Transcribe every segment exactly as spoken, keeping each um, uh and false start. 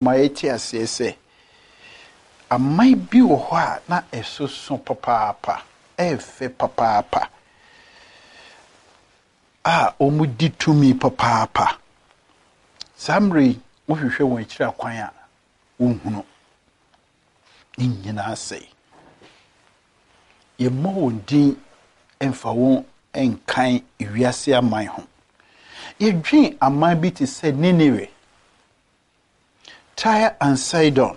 eti asese amai bi wo ho a na esoso papaapa efe papaapa a omudi tumi papaapa samri wo hwehwe won akira kwan a wonhunu nyina asei ye mo wondin emfa won enkan iwiase aman ho ye dwen aman bi te se Nineveh, Tyre and Sidon,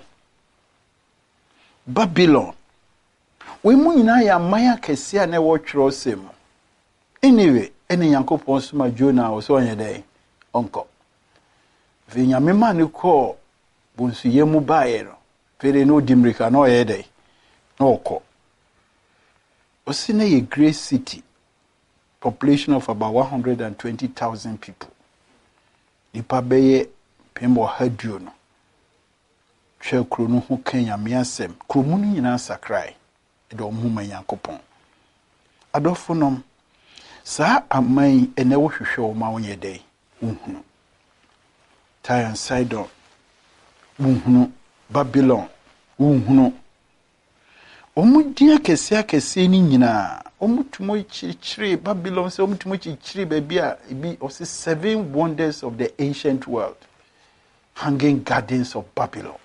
Babylon. We mu nyina ya maya kese a na wo twero sem. Anyway, ene Yankopon soma Jonah wo so onye dey onko. Ve nyame ma ne ko bonsu yemu baaye no. Fere no dimrika no ye dey. No oko. Osine ye great city. Population of about one hundred twenty thousand people. Nipa beye pembo haduo no. Hwe kro no ho kan nyame asem. Kro mu no nyina sakrai. Edo omhuma Yankopon. Adofonom sa amai ene wo hwehwe o ma wonye dey. Uhunu. Tyre and Sidon. Uhunu. Babylon. Uhunu. Omudia kese akese ni nyina. Omutumo chichiri Babylon se omutumo chichiri baby a ibi o seven wonders of the ancient world. Hanging gardens of Babylon.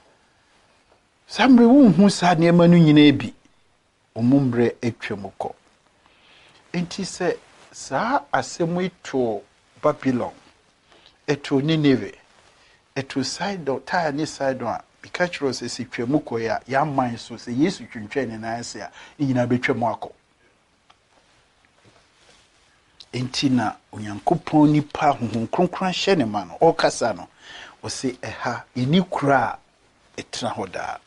Samre wonhu sa niema no nyina ebi. Omumbre etwemukọ. Enti se sa asemu eto Babylon, eto Nineveh, eto Sidon, Tyre ni Sidon a bikachiro se sitwemukọ ya ya man so se Yesu twentwe ne na ase a nyina betwemu akọ. Enti na Onyankopon nipa honhom kronkron hye ne ma no okasa no o se eha eni kura etra hoda.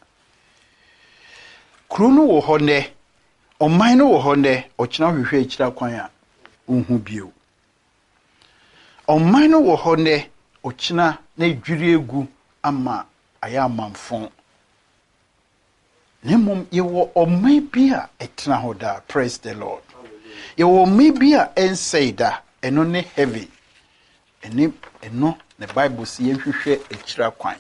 Krono wo ho ne oman no wo ho ne okina hwehwe akira kwan a unhu bio. Oman no wo ho ne okina na dwiri egu ama aya manfon. Nemom ye wo oman bi a etra hoda. Praise the Lord. Ye wo oman bi a ensaida eno ne heavy. Eni eno the Bible si ye hwehwe akira kwan.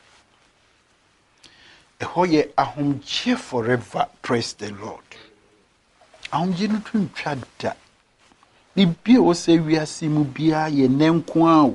Ehoye ahomje forever. Praise the Lord. Ahomje no twintwa da. Bibi o se wiase mu bia ye nenko a.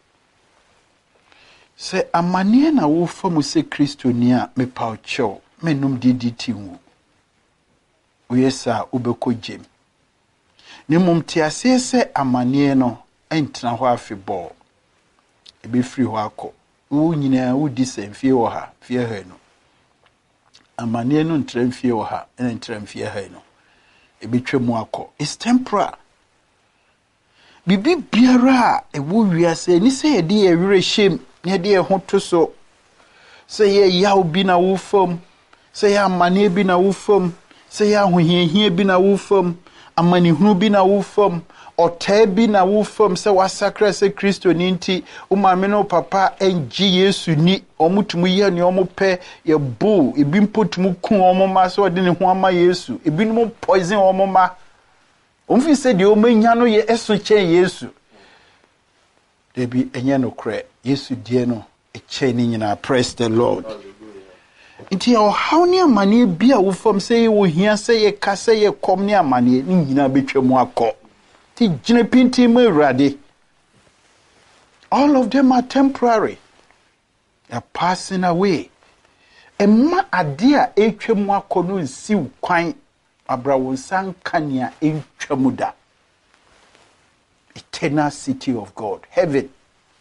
Se amane na wo famu se Kristo ni a me paucho menum diditi wu. Oyesa ubekogjem. Ne mum ti ase se amane no entna ho afebọ. Ebe free ho akọ. Wo nyina wo di semfie wo ha, fie ha no. Amane no ntremfie wo ha, ene ntremfie ha no. Ebe twemu akọ. It's temporal. Bibi biara e wo wiase ni se ye de ye were shem, ne de ye ho to so. Se ye yaw bi na wo fam, se ye amane bi na wo fam, se ye ahohiehie bi na wo fam, amane hunu bi na wo fam, otai bi na wo fam se wasakra se Kristo ni nti, umame no papa enji Yesu ni omutumu ye ni omupe ye bu, ebi mpotumu kun omoma so de ne ho ama Yesu, ebi no poison omoma. Umfi se di omenya no ye eso chen Yesu. Debi enye no kre, Yesu die no e chen ni nyina. Praise the Lord. Inti ya how ni amane bia wo fam se ye wo hia se ye ka se ye kom ni amane ni nyina betwemu akọ. Ti gine pinti mu Awurade. All of them are temporary. They are passing away. Emma ade a etwemu akọ no nsiw kwan Abrawo sankania entwamuda. Eternal city of God, heaven.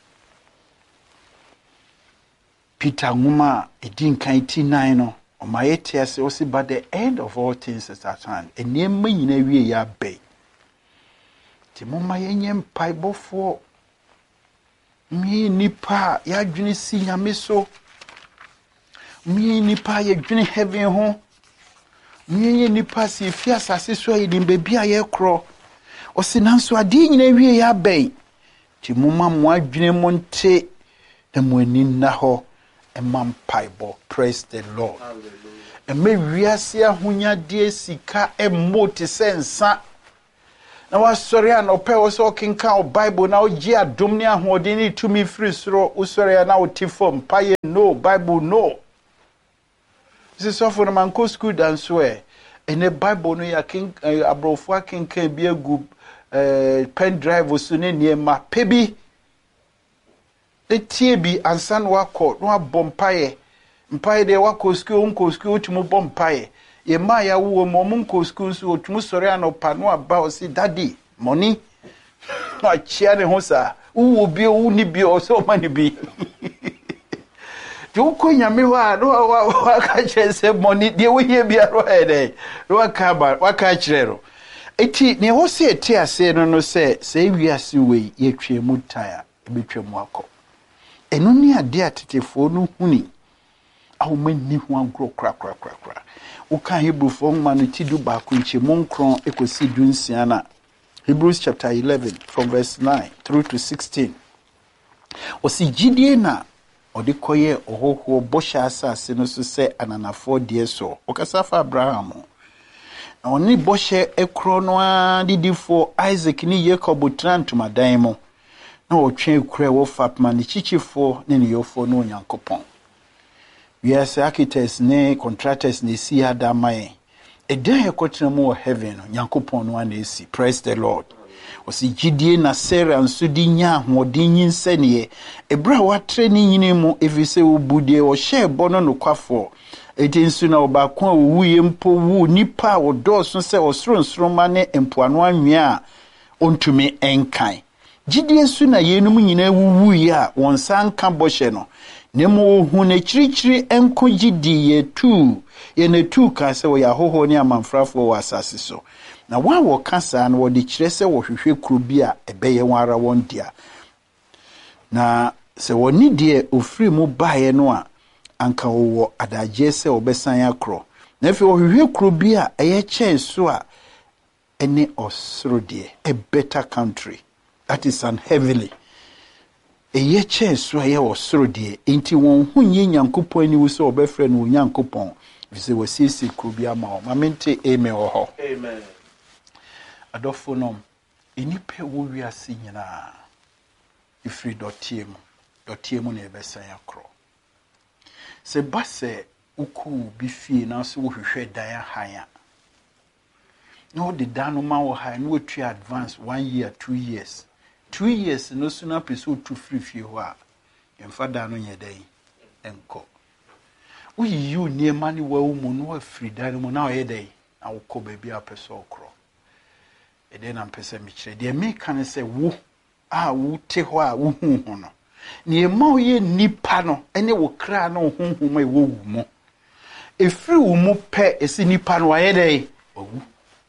Peter Nguma edin kan eighty-nine no omayete ase osi but the end of all things is at hand. Enema nyina wie ya be. Ti moma yenye mpaibofo. Mi nipa ya dwene si nyame so. Mi nipa ya dwene heaven ho. Miye nipa si fi asase so ayidin bebi aye kro osinanso ade nyina wie ya bai ti mumma mo adwene mo nte na mo ani na ho emam paibo. Praise the Lord. Hallelujah. Eme wiase ahonya de sika emmo te sensa na wasɔre a na ɔpɛ wo sɛ ɔkenka wo Bible na wogye adom ne ahoɔden ne tumi firi soro wosɔre a na wote fam paye no Bible no sɛ sɔfo no mankɔ school danso ɛ ɛnɛ Bible no yɛ aborɔfo akenkan bi agu pen drive so ne nneɛma pɛ bi etie bi ansa na wakɔ na wabɔ mpaeɛ mpaeɛ deɛ wakɔ school nkɔ school tumi bɔ mpaeɛ ye ma ya wo mo mo nkɔ school so otumi sɔre anɔpa no aba o si daddy money na chia ne ho sa wo bi wo ni bi o so ma ni bi jo ko nyame wa no wa ka kyerɛ sɛ money deɛ wo hie bia ro ede ro ka ba wa ka kyerɛ ro eti ne ho se eti ase no no sɛ sɛ wiase wei ye twa mu tan a ebetwa mu akɔ eno ni ade atetefo no huni awomani ho agro kra kra kra kra uka Hebrew for man tidu ba ku nche monkron ekosi dunsia na Hebrews chapter eleven from verse nine through to sixteen osi gidie na ode koye ohoho bosha asase no so se ananafo de so okasa fa Abraham na oni boshe ekro no a didifo Isaac ni Jacob trantumadan mo na otwe ekura wo fatma ni chichifo ne ne yofo no Onyankopɔn. Yes, architects ne contractors ne si adamae. E den ekotena mu heaven no Nyankopɔn no ana esi. Praise the Lord. Osi gidie na Sarah nso di nya ahoɔden nyinsɛne ebra watre ne nyine mu efise obudie wo hye bono no kwafo. Eti nso na obako a wuye mpo wu nipa a wodɔso sɛ osoro nsoroma ne empoano anwea a ontumi enkan. Gidie su na yenum nyina wuwu ya wonsa nka bɔhye no. Nemo hu ne chirichiri enko gidi ye tu ye ne tu ka se wo ya hoho ne amanfrafo wo asase so na wa wo kasa na wo de kire se wo hwehwe kuro bi a ebeye wara won dia na se wo ni de ofiri mu baaye no a anka wo adaje se obesan akro na efe wo hwehwe kuro bi a eye chen so a ene osoro de a better country that is an heavily eye chesu aye osoro de enti won hunye Nyankopɔn ani wo se obefre no Nyankopɔn vise wasisi krobia ma o mamente amen wo ho amen adofo nom enipe wo wiase nyina ifri dotie mu dotie mu na ebesan akro se base uku bi fie na so wo hwehwe dan han a no de dano ma wo han no tu advance one year two years two years no sooner episode to free fie ho a emfada no nyedai enko uyi yu niema ni wa umu no afiri dan mu na oyedai na wokɔ baabi a pɛsɛ okro ede na mpɛsɛ mi kyerɛ de me kan sɛ wo a wo te ho a wo hu hu no niema oye nipa no ene wo kra na wo honhom e wo wu mu efiri wo mu pɛ esi nipa no oyedai owu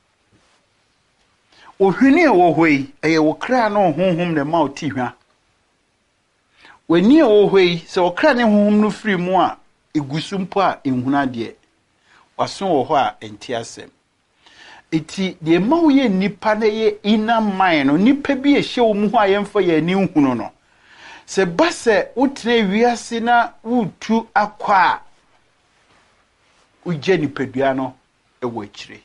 ohwini e wo hoi eye wo kra na honhom ne ma oti hwa wani e wo hoi se wo kra ne honhom no firi mu a egusu mpo a enhuna de waso wo ho a enti asem eti de ma wo ye nipa na ye ina man no nipa bi e hye wo mu ho a yemfa ye ani nhunu no se ba se wotena wiase na wutu akwa uje nipadua no e wo akire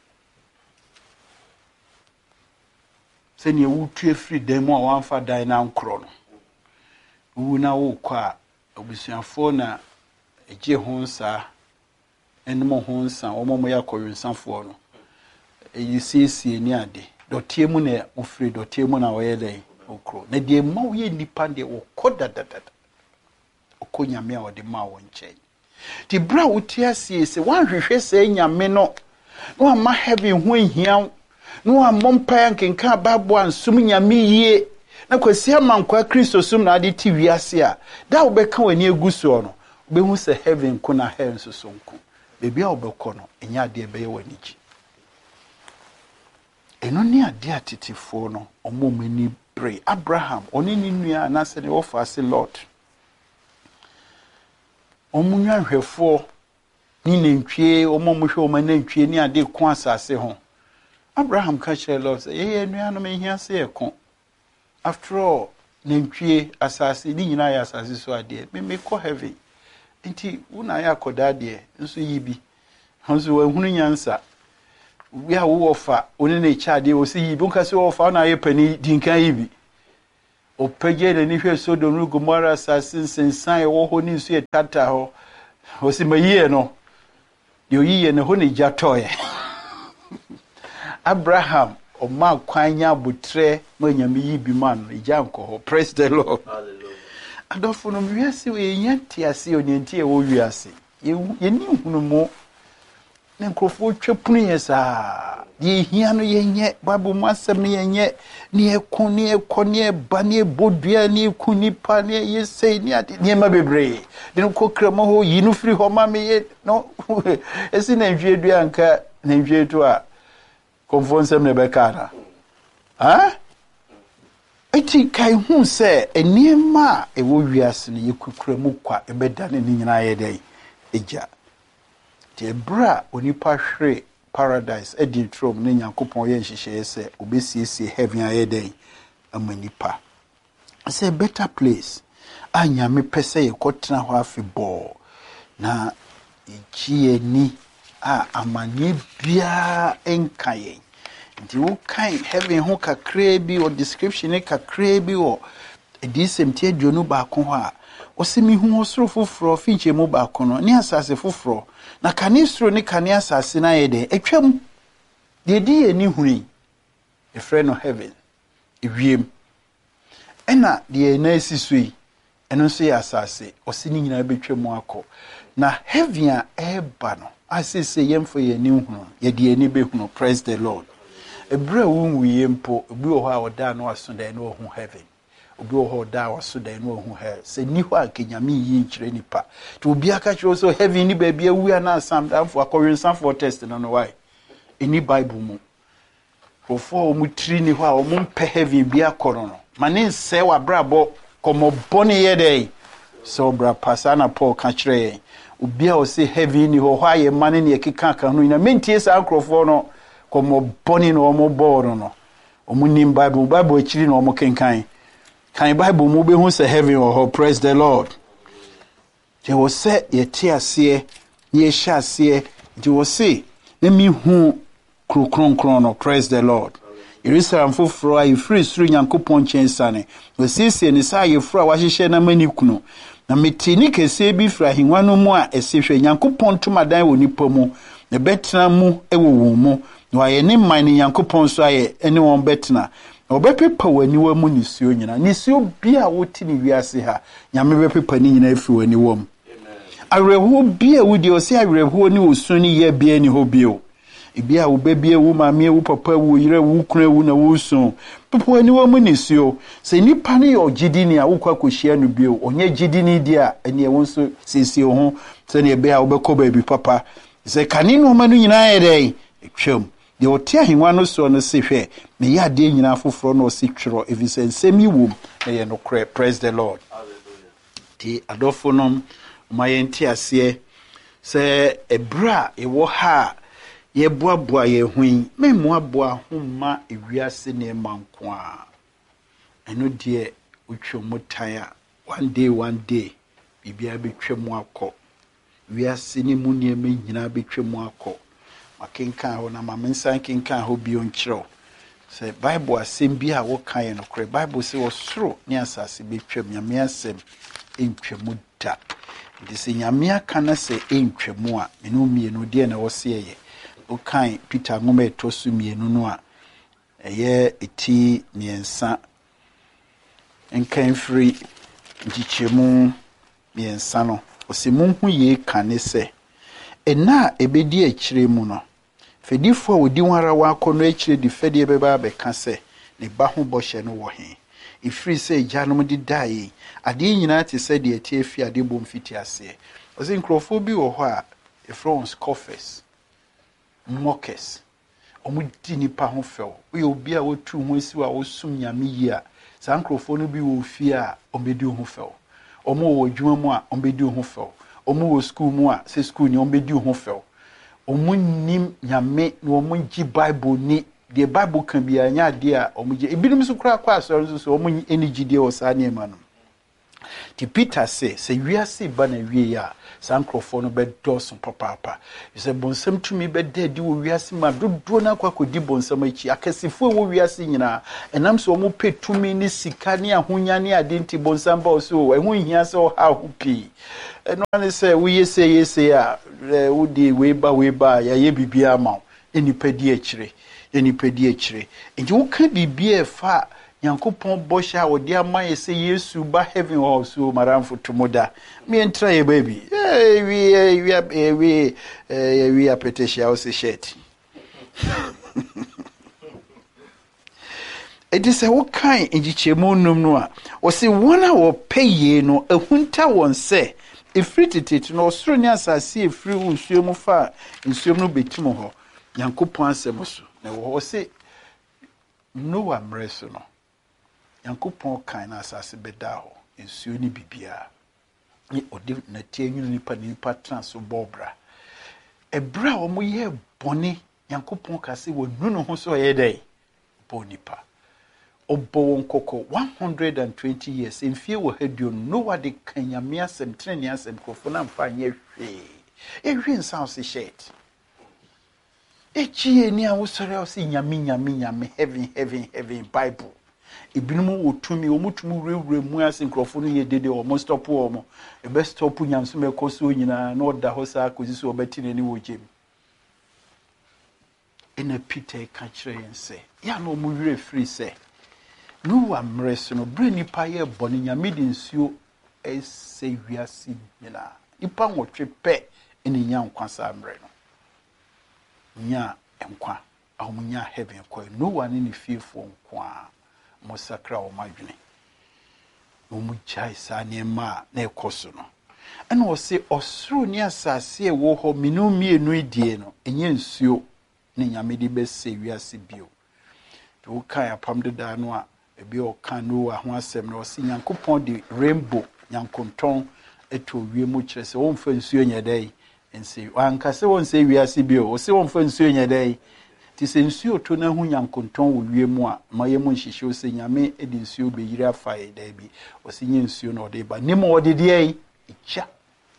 se ne wutu efiri dem a wanfa dan na nkro no wu na wo kwa obusuafo na eje ho nsa enmo ho nsa omomo yakɔyensafo no eyi siesie ni ade dotie mu na ofiri dotie mu na woyɛ dai okro na de ma wo ye nipa de wo koda dadada okonyame a ode ma wo nkyɛn ti bra wo ti asie se wanhwehwɛ sɛ nyame no no ama heaven ho ehia no amompa nkenka babo ansum nyame yie na kwasi amankwa Kristo sum na ade ti wiase a da wo bɛka wani eguso no behu se heaven ko na hell so sonko bebi a obekɔ no enya ade ebeye wani gi eno ni ade atetifo no omomani bre Abraham oni ni nua na se ne ofa se Lord omunwa hwefo ni nantwie omomuhwe omanantwie ni ade ko asase ho Abraham ka kyerɛ Lord say ye nua no me hia se ekɔ after all nantwie asase ni nyina ya asase so ade me me kɔ heaven enti una ya koda de nso yibi nso wahunu nyansa we are offer only ne chade o si yi bunka se offer na ye pani dinkan yi bi o pege le ni hwe so do no Gomora assassin sensan e wo ho ni so e tata ho o si maye no yo yiye ne ho ne jatoye Abraham o ma kwanya butre ma nyame yi bi man ijanko ho. Praise the Lord. Hallelujah. Adofo no wiase we yenti ase onenti e wo wiase ye ni hunu mo ne nkrofo twapunu yesa ye hia no ye nye Bible mu asem ne ye nye ne ekon ne ekon ne ba ne bodua ne ekuni pa ne ye sei ne ade ne ma bebre de no kokra ho yi no firi ho ma me ye no esi na nhwe dua nka na nhwe to a konfonsem ne bekara ha eti kai hu se enima e wo wiase ne yekukura mu kwa ebeda ne nyina ye dai eja te bra onipa hwere paradise edi trom ne Nyankopon ye nhihye se obesiesie heaven aye dai amanipa say better place anya me pese ye kotena ho afebo na ichie ni a amanye bia enkaye nti wo kan heaven ho kakra bi o description e kakra bi o edisemtie aduonu ba ko ho a osemi hu osoro foforo finche mu ba ko no ni asase foforo na kanistro ni kane asase na ye de etwam de di eni huni e friend of heaven ewiem ena de na esisui eno so ya asase osini nyina betwam akọ na heaven a eba no asese yemfo ye ni hunu ye de eni behunu. Praise the Lord. Ebra wu wiye mpo obi wo ha oda no asonda no hu heaven obi wo ha oda wasonda no hu hell se ni ho akenyame yi nkire nipa to obi aka kire so heaven ni ba bia wu na asam danfo akọwensan for test no no why eni Bible mu profo mu tri ni ho a omu mpe heaven bia koro no mane nse wa brabo komo boni ye dey so bra pasana Paul ka kire obi a o se heaven ni ho ho aye mane ne ekeka ka no ina mentie sa ankrofo no komo boni no omo boro no omu nim Bible Bible akiri no omo kenkan kan Bible mu be hu se heaven or. Praise the Lord. Je wo se ye tie ase ye hya ase je wo se na mi hu krokronkron no. Praise the Lord. Jerusalem foforo a free suru Nyankopon chensane wo sisi ni sa ye fura wa hyehye na mani kuno na metini kese bi fra hinwa no mu a esehwe Nyankopon tomadan wo nipa mu na betena mu ewo wo mu no aye ne man ni Nyankopon so aye ene won betena obepepa wani wa mu nisuo nyina nisuo bia woti ni wiase ha nyame bepepa ni nyina afi wani wom areho bia wudi o se areho ni osun ni ye bia ni ho bio ibia wo bebia wo maame wo papa wo yire wo kura wo na wo sun pepa wani wa mu nisuo se nipa ne yo gidini a wo kwa kohia no bio onye gidini dia ene e wonso sisi ho se ne bia wo bekọ ba bi papa se kani no ma no nyina ye dai twam de otia hinwa no so no se hwe me ya de nyina foforo no se twero evisense mi wom na ye no kre. Praise the Lord. Hallelujah. Ti adofonom mayenti ase se ebra ewo ha ye boaboa ye hwin me moaboa homma ewiase ne manko a eno de otwomotan a one day one day bibia betwam akọ wiase ne mu ne me nyina betwam akọ makenkan ho na mamensan kenkan ho bio nkyerɛw sɛ Bible asɛm bi a wo kan no kore Bible sɛ osoro ne asase betwam nyame asɛm entwamu da de sɛ nyame aka na sɛ entwamu a menu mienu de na wo se ye wo kan Peter ngoma etosu mienu no a ɛyɛ eti miensa enkan free ntikyemu miensa no osimu hu ye kan ne sɛ ena ebedi akire mu no fedifo a wodi wara wa akọ no akire di fedie beba beka se ne ba ho bɔhye no wɔ he ifiri se gyanom di dai ade nyina te se de atie fi ade bom fiti ase ɔse nkrofo bi wɔ hɔ a efrons coffers mockers ɔmo di nipa ho fɛw wo yɛ obi a wotu ho asi wa wosum nyame yi a sa nkrofo no bi wɔ fi a ɔmbedi ho fɛw ɔmo wɔ dwuma mu a ɔmbedi ho fɛw omu wo school mu a se school ni ombedi ho fɛw omu nim nyame na omu gi Bible ni de Bible kan bia nya de a omu gi ebinum so kura kwa asɔre so so omu eni gidie wɔ saa ne ma no Ti Peter say say wiase ba na wie ya san krofo no be doso papa you say bonsam tumi be dedi wo wiase ma dodo na kwakodi bonsam achi akasifo wo wiase nyina enam so mo petumi ni sika ni ahonya ni adenti bonsam ba so ehun hia se o ha hopi eno ne say wo yese yese a wo di we ba we ba ya ye bibia ma enipadi akire enipadi akire nti wo ka bibia fa Yankopon bosha odi amaye se Yesu ba heaven ho so maramfo tomoda me entra ye baby eh we we we eh we apetesia o se shirt it is a what kind enjichemu num no a o se wona wo peye no ehunta won se efritititi no osoro ni asase efri unsuemu fa nsuemu no betimo ho Yankopon asem so na wo se Noah mreso no Yankopon kan na asase beda ho ensuo ni bibia ni ode na tie nwunu nipa nipa transo bobra ebra o mo ye bone Yankopon ka se wo nunu ho so ye dai bonipa obo wonkoko one hundred twenty years enfie wo hadio Noah de kanyame asem treni asem kofo na mfa nye hwe ehwe nsan se shet echi eni a wo sore o se nyame nyame nyame heaven heaven heaven Bible Ibinum otumi omutumu rewre mu ase nkrofo no ye dede o mo stop o mo e be stop nyamso me koso nyina na oda ho sa akozi so obati nani wo jem ena Peter ka kire yense ya no mu wire free se no wa mreso no bre nipa ye boni nyame de nsuo ese wiase nyina nipa nwotwe pe ene nya nkwa sa mre no nya nkwa amunya heaven ko no wa ne fiefo nkwa Mosakra o madwene no mu chai sa nema na ekoso no ena o se osoro ni asase e wo ho minu mienu idie no enye nsuo ne nyame de bese wiase bio to kan apam de da no a ebi o kan no a ho asem no o se Yankopon de rainbow Nyankonton eto wie mu kire se won fa nsuo nya dai ense anka se won se wiase bio o se won fa nsuo nya dai ti se nsuo to na hu Nyankonton wo wie mu a maye mu nhihye o se nyame edi nsuo be yiri afa e da bi o se nye nsuo na o de ba nemo o de de ai icha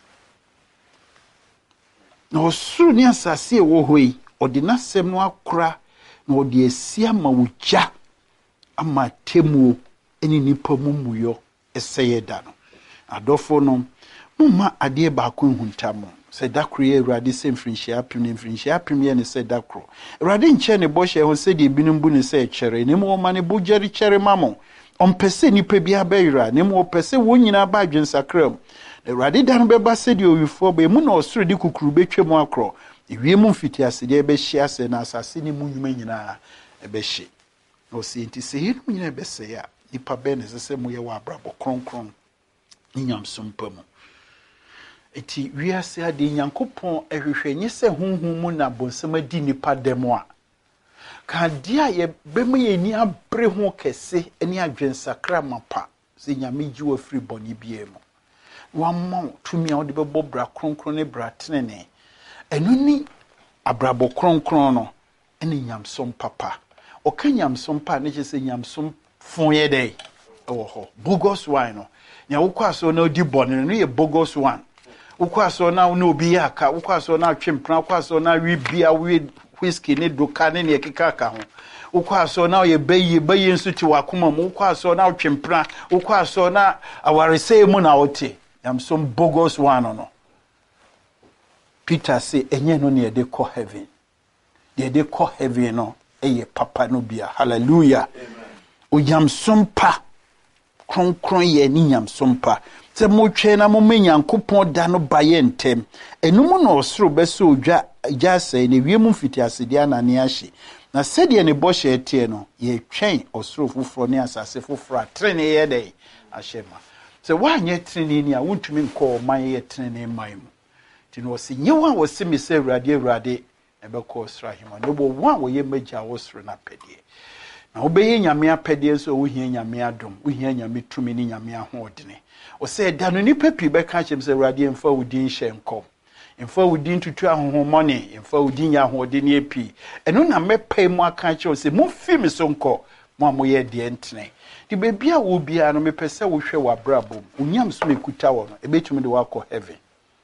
na osuru ni asase e wo hoi o de nasem no akora na o de asia ma wuja ama temuo eni nipa mumuyo eseye da no adofo no mumma ade ba ko huntam se dakro ye Awurade se mfrinhia apem ne mfrinhia apem ye ne se dakro Awurade nche ne bohye ho se de binum bu ne se chere ne mo ma ne bojeri chere mamo ompese nipa bia bayira ne mo pese wo nyina ba adwensakram Awurade dan be ba se de owifo ba mu na osoro de kukuru betwem akro ewie mu mfiti ase de be hia se na asase ne mu nyuma nyina e be hye no se enti se hinu nyina be se ya nipa be ne se mo ye wa abrabo kronkron nyamsom pamu eti wiase ade Nyankopon ehwehwenye se hunhun mu na bonsam adi nipa demo a ka dia ye bemu ye ni abre ho kese eni adwensakra mapa se nyame ji wa free boni bie mu wamma tumi a ode bebo bra kronkron ne bra tenene enu ni abrabo kronkron no eni nyamsom papa o ka nyamsom pa ne se nyamsom fon ye dai oho bogus wine no nya wokwaso na odi boni no ye bogus one ukwaso na no obi aka ukwaso na twempra ukwaso na wi bia wi whisky ne doka ne ne kekaka ho ukwaso na ye bayi bayi nsu ti wakoma mu ukwaso na twempra ukwaso na awarese mu na ote am some bogus one no Peter say enye no ne de ko heaven de de ko heaven no eye papa no bia hallelujah o yam sompa kronkron ye ni nyam sompa se mo twe na mo Nyankopon da no baye ntem enum no osoro bese odwa jase ne wiem mfiti asede anane ahye na sede ne bohye etie no ye twen osoro foforo ne asase foforo atrene ye dai ahyema se wanye trene ni a wontumi nko man ye trene man mu ti no se nyewa wo se mi se Awurade Awurade ebe ko osoro ahema no bo wa wo ye magya osoro na pedie na obeye nyame apede so wo hia nyame adom wo hia nyame tumi ni nyame ahodene o se da no nipa pi be ka chem se Awurade emfa wudin hye nkom emfa wudin tutu ahohomone emfa wudin ya ahodene epi eno na mepai mu aka che o se mo fi mi so nko mo amoye de entene di baby a wo bia no mepese wo hwe wa brabom unyam so mekuta wo no ebetumi de wakọ heaven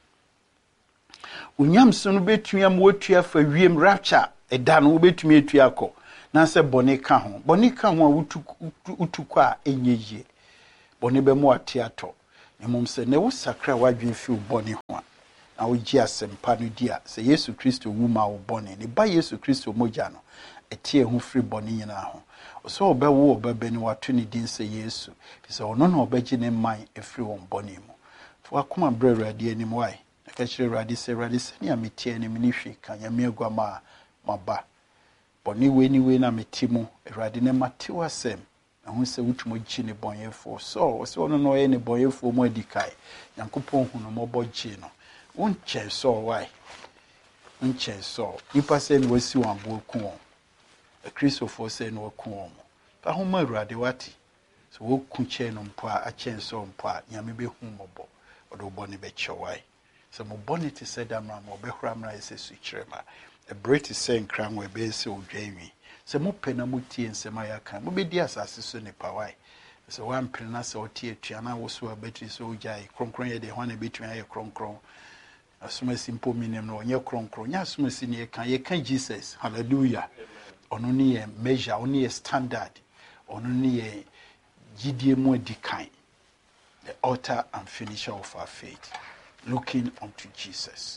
unyam so no betumi am wotua fa wiem rapture eda no betumi etua akọ na se bone ka ho bone ka ho a wutu utukọ a enyeye bone be mo atiato emom se ne wo sakra wadwen fi bone ho a na wo gi asempa no dia se Yesu Kristo wu ma wo bone ne ba Yesu Kristo moja no etie ho free bone nyina ho so obewo obebeni watu ni din se Yesu fisa ono na obeji ne man efiri won bone mu fo akoma brere ade anim wai aka kire radi se radi se ni ametie ni minihwi kan ya miagwa ma maba bone we ni we na metimu radi ne matewa sem na hu se wutumo gi ne bonyefo so so ono no ye ne bonyefo mu adikai yankopon hu no mobo gi no wonche so wai wonche so nipa se ni wasi wan bo ku a Christopher say no ku fa homa urade wati so wo ku che no mpo a chen so mpo a nyame be hu mobo odo boni be chewai so mo boni te said amra mo be hura amra ese su kirema a Brit is saying cran we be se odwanwi so mo pena mo tie nsema ya kan mo be di asase so ne pawai so one pena se otie tuana wo so abetri so ojai kronkron ye de hwana betwi aye kronkron asuma simple minem no onye kronkron nya asuma si ne kan ye kan Jesus hallelujah. Ono ni ye measure, ono ye standard, ono ni ye gidie mo dikai, the author and finisher of our faith, looking unto Jesus.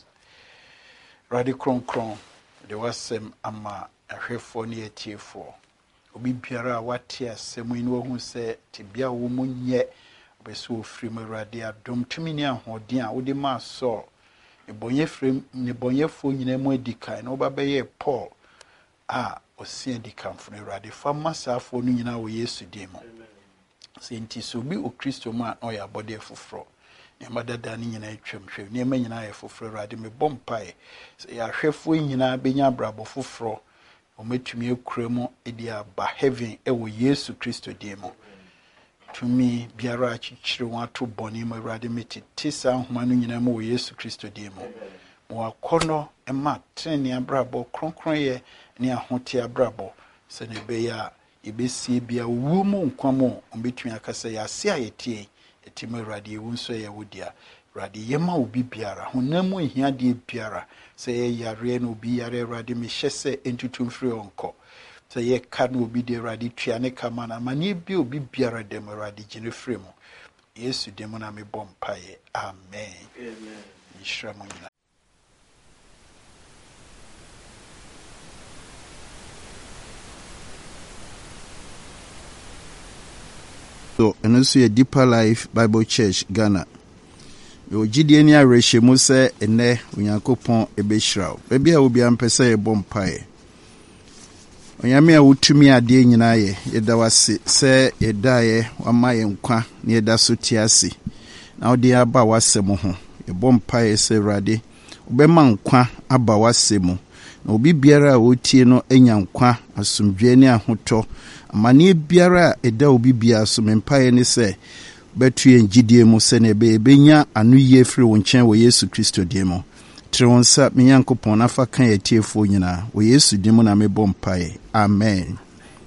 Radi kron kron, there was some ama ahwefo ni etiefo. Obi biara wate asemu inu hu se tibia wo munye obeso ofiri mu radi adom tumi ni ahoden a wode ma so ebonye frem ne bonyefo nyina mo dikai na obabeye Paul a osia di kamfune rade fama safo no nyina wo Yesu demo se nti so bi o Kristo ma o ya bode foforo ne madada ni nyina atwamhwe ne ma nyina ya foforo rade me bompae se ya hwefo nyina benya brabo foforo o metumi akuramo edi aba heaven e wo Yesu Kristo demo tumi biara achichire won ato bone ma rade meti tisa homa no nyina ma wo Yesu Kristo demo mo akono e ma treni abrabo kronkron ye ni ahote abrabo se ne be ya ibesi bia wu mu nkwamo ombetumi akasa ya se ayetie etime rade ewu nso ye wodia rade yema obi biara honamu ehia de biara se ye yare na obi yare rade me hyese entutum firi onko se ye ka na obi de rade tua ne kama na mane bi obi biara de mo rade gine firi mu Yesu de mo na me bompaye amen amen ishramu nyina. So, and also a Deeper Life Bible Church, Ghana. Yo, Gideon ya reshe muse ene unyakopon ebe shrao. Bebi ya ubi ampesa ye bompaye. Onyame a wutumi ade nyina ye, yeda wase, se yeda ye, wama ye nkwa, ni yeda sotiasi. Na odi aba wase muhu. Ye bompaye se rade. Ubema nkwa aba wase mu. Na obi biara wotie no enya nkwa, asumdweni ahoto. Amani biara eda obi bia so mempae ne se betu engidie mu se ne be benya anu ye firi wo nchen wo Yesu Kristo die mu tronsa me Yankopon afa kan yetiefo nyina wo Yesu die mu na me bompae amen.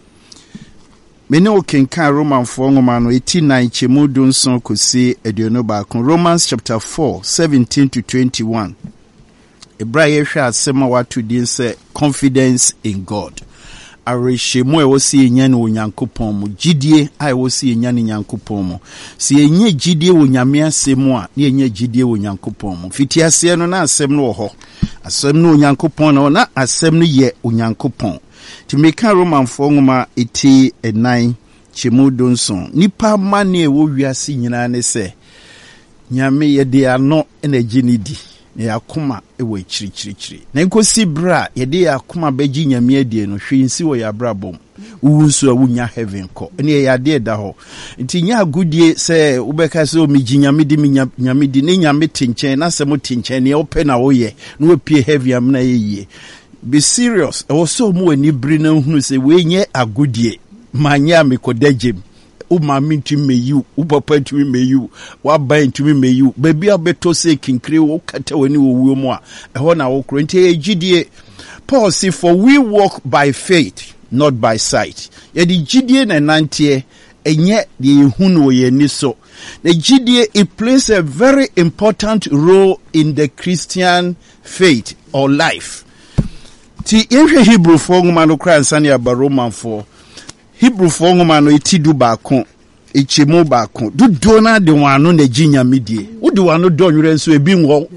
Mene o kenkan Romanfo ngoma no eighty-nine chemu dunson kosi aduonu ba kon Romans chapter four seventeen to twenty-one. Ebraye hwa asema watu din se confidence in God. Arishemu e wosi enya ne onyankopon mu gidie ai wosi enya ne nyankopon mu si enye gidie wonyame asemu a ne enye gidie wonyankopon mu fitiase no na asem no ho asem no onyankopon no na asem no ye onyankopon timeka Romanfo ngoma eighty-nine chemu donson nipa mane e wo wiase nyina ne se nyame ye de ano na ginidi yakoma ewe chirichirichiri na nkosi bra yede yakoma beji nyame adie no hwensi wo ya brabom uwunso a wunya heaven ko ene ya de da ho nti nya agudie se ubeka se o miji nyame di nyame di ne nyame tinchen na se mo tinchen ne ope na wo ye no opie heaven am na ye be serious e wo so mo ani bri na hunu se we nye agudie manya mekodajem uma mintu meyu upapa ntumi meyu waba ntumi meyu baby abeto se kinkire wo kata wani wo wuo mu a eho na wo kro nti egidie Paul say for we walk by faith not by sight. Yedi gidie na nante enye de ehunu ye ni so. The G D A, it plays a very important role in the Christian faith or life. Ti yenhwe Hebrew fo ngoma no kra nsane aba Roman fo. Hebrew fo ngoma no etidu baako, echemu baako. Du do na de wano na ginya medie. Wo de wano do nwere nso ebi nwo